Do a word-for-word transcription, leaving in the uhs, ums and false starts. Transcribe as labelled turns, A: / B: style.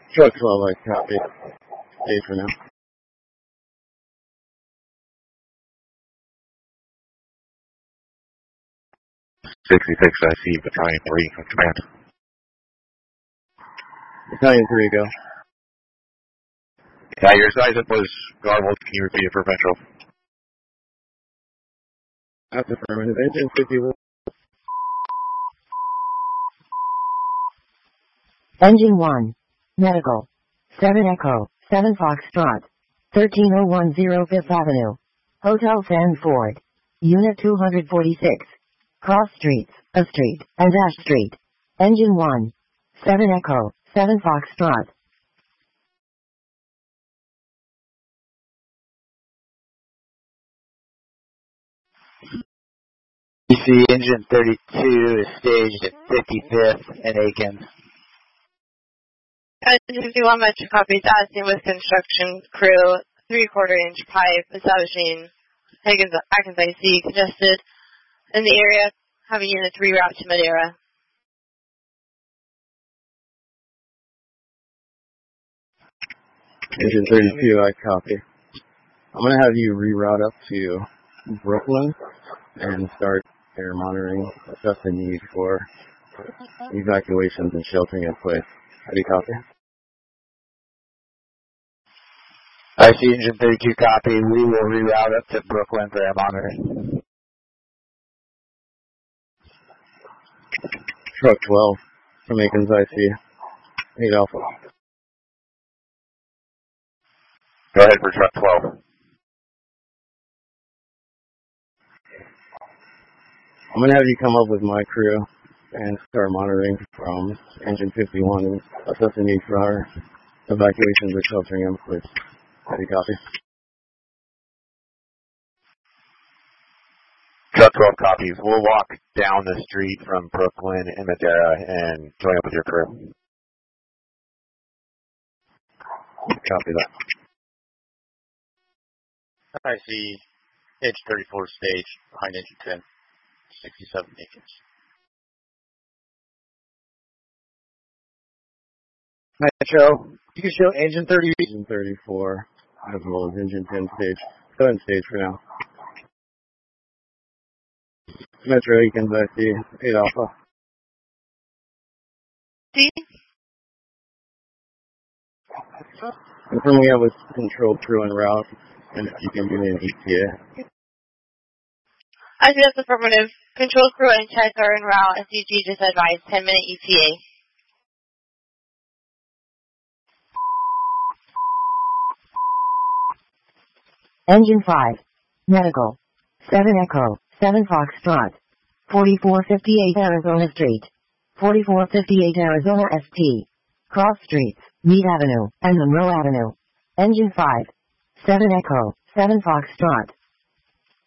A: Truck twelve, I copy. Stay for now.
B: sixty-six, I see Battalion three, command.
A: Battalion three, go.
B: Yeah, your size up was garbled. Can you repeat it for Metro?
A: That's affirmative. Engine fifty-one.
C: Engine one. Medical. seven Echo, seven Foxtrot. thirteen oh one oh Fifth Avenue. Hotel Sanford. Unit two forty-six. Cross Streets, A Street, and Ash Street. Engine one. seven Echo, seven Foxtrot.
D: You see Engine thirty-two is staged at fifty-fifth and Aikens.
E: Engine fifty-one, Metro copies, asking with construction crew, three-quarter inch pipe, establishing Higgins, Atkins I C, congested in the area, having unit three route to Madeira.
A: Engine thirty-two, I copy. I'm going to have you reroute up to Brooklyn and start air monitoring, assess the need for evacuations and sheltering in place. How do you copy?
D: I see Engine thirty-two copy. We will reroute up to Brooklyn for air monitoring.
A: Truck twelve from Aikens I C. eight Alpha.
B: Go ahead for truck twelve.
A: I'm going to have you come up with my crew and start monitoring from Engine fifty-one and assess the need for our evacuations or sheltering in place. How do you copy?
B: Truck twelve copies. We'll walk down the street from Brooklyn and Madeira and join up with your crew.
A: Copy that.
F: I see H thirty-four stage behind Engine ten, sixty-seven Aikens.
D: Metro, you can show Engine thirty.
A: Engine thirty-four, as well as Engine ten stage. Go ahead and stage for now. Metro Aikens I C, eight Alpha.
E: See?
A: Confirm we have a control crew en route, and if you can give me an E T A.
E: I see that's affirmative. Control crew and check are en route. S U G just advised ten minute E T A.
C: Engine five. Medical. seven Echo, seven Foxtrot. forty-four fifty-eight Arizona Street. forty-four fifty-eight Arizona S T. Cross Streets, Meade Avenue, and Monroe Avenue. Engine five. seven Echo, seven Foxtrot.